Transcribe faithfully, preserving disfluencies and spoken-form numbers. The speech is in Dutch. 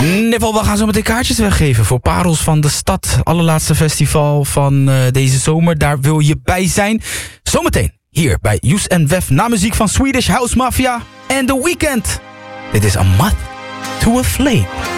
Nipple, we gaan zo meteen kaartjes weggeven voor Parels van de Stad. Allerlaatste festival van uh, deze zomer. Daar wil je bij zijn. Zometeen hier bij Joes en Wef. Na muziek van Swedish House Mafia en The Weeknd. Dit is A Moth to a Flame.